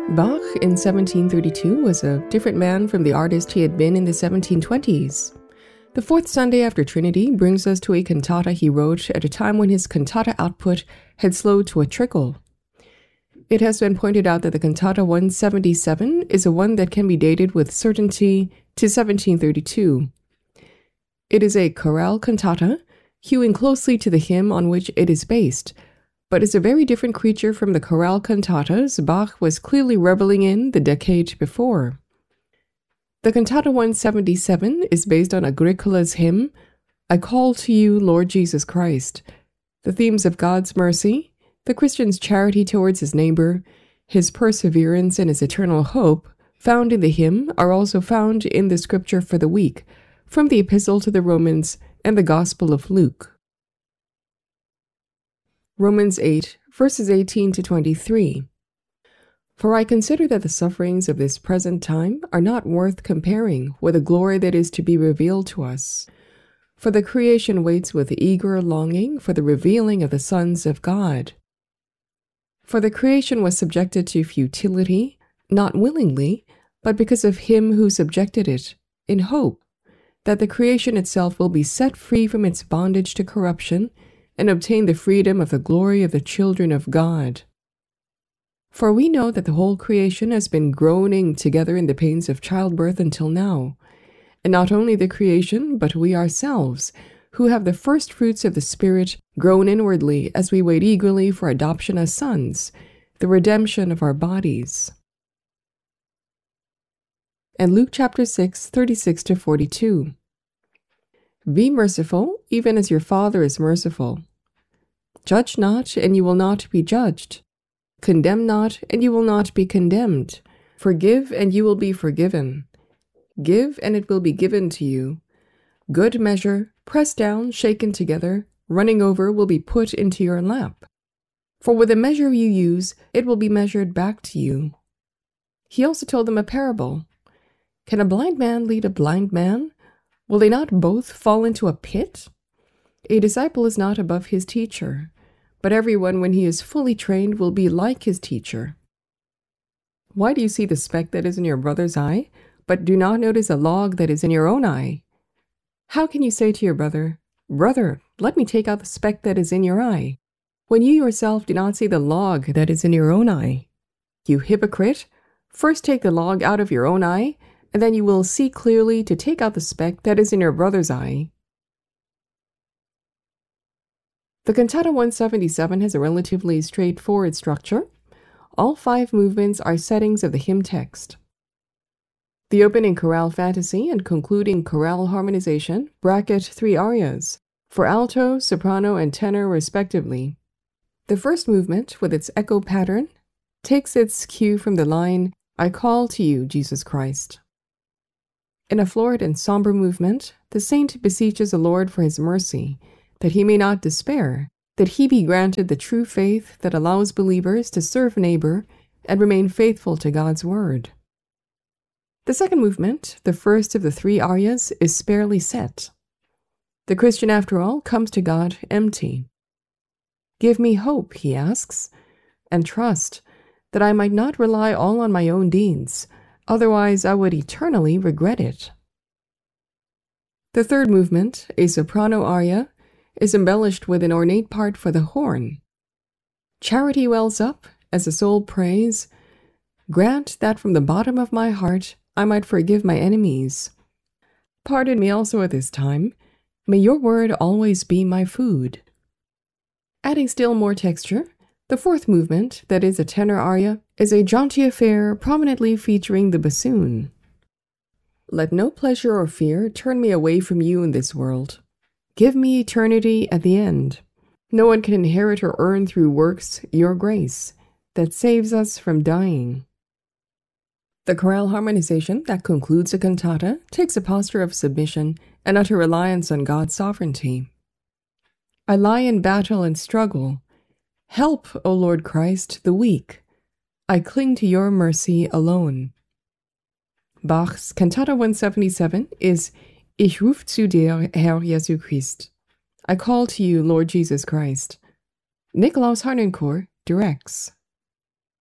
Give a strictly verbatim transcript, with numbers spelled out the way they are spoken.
Bach in seventeen thirty-two was a different man from the artist he had been in the seventeen twenties. The fourth Sunday after Trinity brings us to a cantata he wrote at a time when his cantata output had slowed to a trickle. It has been pointed out that the cantata one seventy-seven is a one that can be dated with certainty to seventeen thirty-two. It is a chorale cantata, hewing closely to the hymn on which it is based, but is a very different creature from the chorale cantatas Bach was clearly reveling in the decade before. The cantata one seventy-seven is based on Agricola's hymn, I Call to You, Lord Jesus Christ. The themes of God's mercy, the Christian's charity towards his neighbor, his perseverance and his eternal hope, found in the hymn, are also found in the scripture for the week, from the Epistle to the Romans and the Gospel of Luke. Romans eight, verses eighteen to twenty-three. For I consider that the sufferings of this present time are not worth comparing with the glory that is to be revealed to us. For the creation waits with eager longing for the revealing of the sons of God. For the creation was subjected to futility, not willingly, but because of him who subjected it, in hope that the creation itself will be set free from its bondage to corruption and obtain the freedom of the glory of the children of God. For we know that the whole creation has been groaning together in the pains of childbirth until now, and not only the creation, but we ourselves, who have the first fruits of the Spirit, groan inwardly as we wait eagerly for adoption as sons, the redemption of our bodies. And Luke chapter six, thirty-six to forty-two. Be merciful, even as your Father is merciful. Judge not, and you will not be judged. Condemn not, and you will not be condemned. Forgive, and you will be forgiven. Give, and it will be given to you. Good measure, pressed down, shaken together, running over, will be put into your lap. For with the measure you use, it will be measured back to you. He also told them a parable. Can a blind man lead a blind man? Will they not both fall into a pit? A disciple is not above his teacher, but everyone, when he is fully trained, will be like his teacher. Why do you see the speck that is in your brother's eye, but do not notice a log that is in your own eye? How can you say to your brother, Brother, let me take out the speck that is in your eye, when you yourself do not see the log that is in your own eye? You hypocrite, first take the log out of your own eye, and then you will see clearly to take out the speck that is in your brother's eye. The cantata one seventy-seven has a relatively straightforward structure. All five movements are settings of the hymn text. The opening chorale fantasy and concluding chorale harmonization bracket three arias, for alto, soprano, and tenor respectively. The first movement, with its echo pattern, takes its cue from the line, I call to you, Jesus Christ. In a florid and somber movement, the saint beseeches the Lord for his mercy, that he may not despair, that he be granted the true faith that allows believers to serve neighbor and remain faithful to God's word. The second movement, the first of the three arias, is sparely set. The Christian, after all, comes to God empty. Give me hope, he asks, and trust, that I might not rely all on my own deeds, otherwise I would eternally regret it. The third movement, a soprano aria, is embellished with an ornate part for the horn. Charity wells up as the soul prays, grant that from the bottom of my heart I might forgive my enemies. Pardon me also at this time, may your word always be my food. Adding still more texture, the fourth movement, that is a tenor aria, is a jaunty affair prominently featuring the bassoon. Let no pleasure or fear turn me away from you in this world. Give me eternity at the end. No one can inherit or earn through works your grace that saves us from dying. The chorale harmonization that concludes a cantata takes a posture of submission and utter reliance on God's sovereignty. I lie in battle and struggle. Help, O Lord Christ, the weak. I cling to your mercy alone. Bach's Cantata one seventy-seven is Ich ruf zu dir, Herr Jesu Christ. I call to you, Lord Jesus Christ. Nikolaus Harnoncourt directs.